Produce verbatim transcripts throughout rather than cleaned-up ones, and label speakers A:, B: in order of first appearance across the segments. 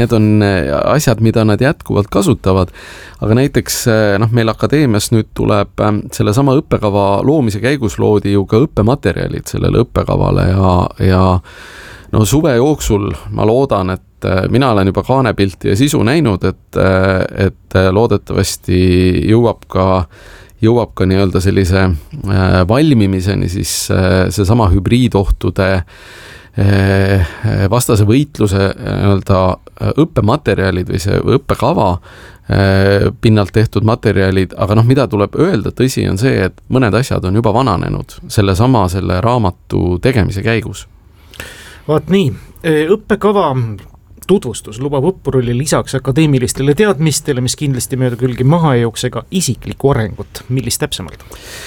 A: Need on asjad, mida nad jätkuvalt kasutavad, aga näiteks noh, meil akadeemias nüüd tuleb selle sama õppekava loomise käigus loodi ju ka õppematerjalid sellele õppekavale ja, ja no suve jooksul ma loodan, et mina olen juba kaanepilti ja sisu näinud, et, et loodetavasti jõuab ka jõuab ka nii-öelda sellise valmimiseni siis seesama hübriidohtude vastase võitluse nii-öelda õppematerjalid või see õppekava pinnalt tehtud materjalid, aga noh, mida tuleb öelda, tõsi on see, et mõned asjad on juba vananenud selle sama selle raamatu tegemise käigus.
B: Vaat nii, õppekava tutvustus lubab õppuruli lisaks akadeemilistele teadmistele, mis kindlasti mööda külgi maha ei jookse ka isiklikku arengut. Millist täpsemalt?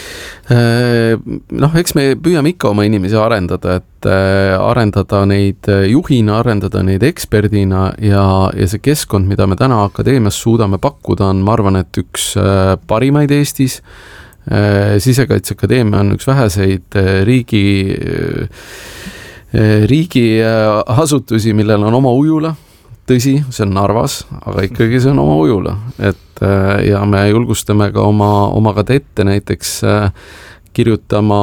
A: Noh, eks me püüame ikka oma inimesi arendada, et arendada neid juhina, arendada neid eksperdina ja, ja see keskkond, mida me täna akadeemias suudame pakkuda, on, ma arvan, et üks parimaid Eestis. Sisekaitseakadeemia on üks väheseid riigi riigi asutusi, millel on oma ujula. Tõsi, see on Narvas, aga ikkagi see on oma ujula. Et, ja me julgustame ka oma, oma kadette näiteks kirjutama,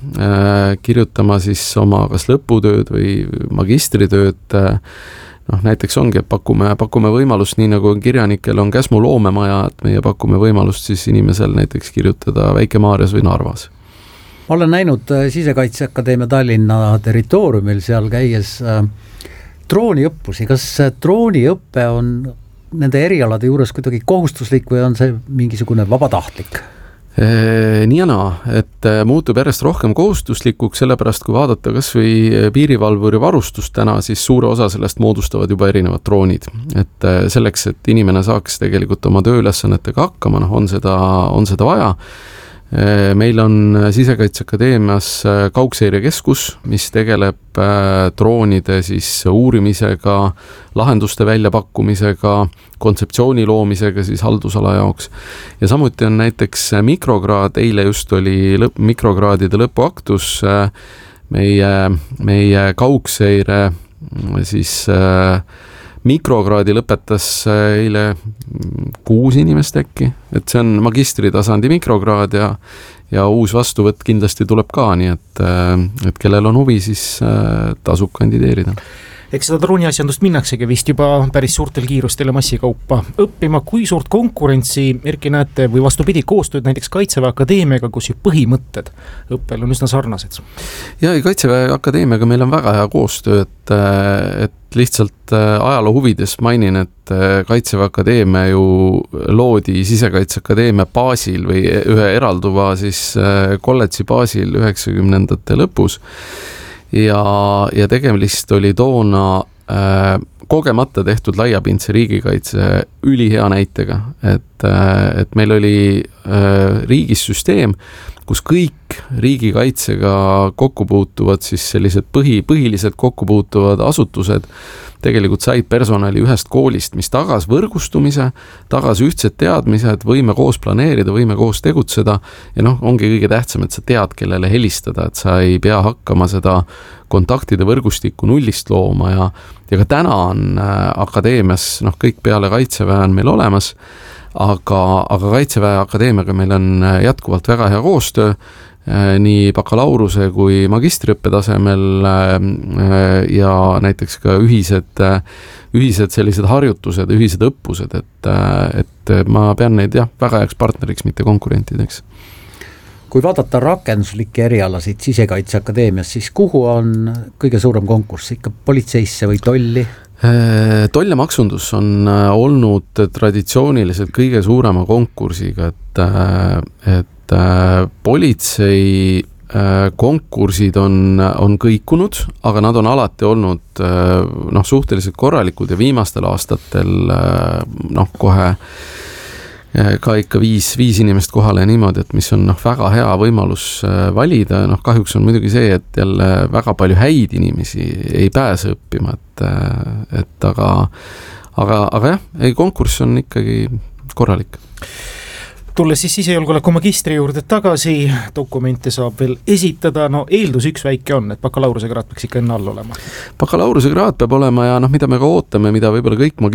A: kirjutama siis oma kas lõputööd või magistritööd. noh, näiteks ongi, et pakume, pakume võimalust, nii nagu kirjanikel on Käsmu loomemaja, et meie pakume võimalust siis inimesel näiteks kirjutada Väike-Maarjas või Narvas.
C: Ma olen näinud Sisekaitseakadeemia Tallinna territooriumil seal käies äh, drooniõppusi. Kas drooniõppe on nende erialade juures kuidagi kohustuslik või on see mingisugune vabatahtlik?
A: Nii ja naa, et muutub järjest rohkem kohustuslikuks, sellepärast kui vaadata kas või piirivalvuri varustust täna, siis suure osa sellest moodustavad juba erinevad droonid. Et selleks, et inimene saaks tegelikult oma tööülesannetega hakkama, noh, on seda, on seda vaja. Meil on Sisekaitseakadeemias kaugseirekeskus, mis tegeleb droonide siis uurimisega, lahenduste väljapakkumisega, kontseptsiooni loomisega siis haldusala jaoks. Ja samuti on näiteks mikrokraad, eile just oli lõp, mikrokraadide lõpuaktus, meie, meie kaugseire siis mikrokraadi lõpetas eile kuus inimest äkki, et see on magistritasandi mikrokraad ja, ja uus vastuvõtt kindlasti tuleb ka, nii et, et kellel on huvi, siis tasub kandideerida.
B: Eks seda drooniasjandust minnaksegi vist juba päris suurtel kiirustel ja massikaupa õppima, kui suurt konkurentsi Erki näete või vastupidi koostööd näiteks Kaitseväe Akadeemiaga, kus ju põhimõtted õppel on üsna sarnased.
A: Ja Kaitseväe Akadeemiaga meil on väga hea koostöö, et, et lihtsalt ajaloo huvides mainin, et Kaitseväe Akadeemia ju loodi Sisekaitseakadeemia baasil või ühe eralduva siis kolledži baasil üheksakümnendate lõpus. Ja, ja tegemist oli toona äh, kogemata tehtud laiapindse riigikaitse ülihea näitega, et, äh, et meil oli äh, riigis süsteem, kus kõik riigikaitsega kokku puutuvad, siis sellised põhi, põhiliselt kokku puutuvad asutused tegelikult said personali ühest koolist, mis tagas võrgustumise, tagas ühtsed teadmised, võime koos planeerida, võime koos tegutseda ja noh, ongi kõige tähtsam, et sa tead, kellele helistada, et sa ei pea hakkama seda kontaktide võrgustikku nullist looma ja, ja ka täna on akadeemias, noh, kõik peale Kaitseväe on meil olemas, aga, aga Kaitseväe Akadeemiaga meil on jätkuvalt väga hea koostöö, nii bakalaureuse kui magistriõppe tasemel ja näiteks ka ühised, ühised sellised harjutused, ühised õppused, et, et ma pean neid jah, väga heaks partneriks, mitte konkurentideks.
C: Kui vaadata rakenduslikke erialasid Sisekaitseakadeemias, siis kuhu on kõige suurem konkurss, ikka politseisse või tolli?
A: Toll ja maksundus on olnud traditsiooniliselt kõige suurema konkursiga, et, et politsei konkursid on, on kõikunud, aga nad on alati olnud noh, suhteliselt korralikud ja viimastel aastatel noh, kohe ka ikka viis, viis inimest kohale ja niimoodi, et mis on noh, väga hea võimalus valida. Noh, kahjuks on muidugi see, et jälle väga palju häid inimesi ei pääse õppima, et, et aga, aga, aga jah, ei, konkurss on ikkagi korralik.
B: tulles siis sisejulgeoleku magistri juurde tagasi, dokumente saab veel esitada, no eeldus üks väike on, et bakalaureusekraad peaks ikka enne all olema.
A: Bakalaureusekraad peab olema ja noh, mida me ka ootame, mida võib-olla kõik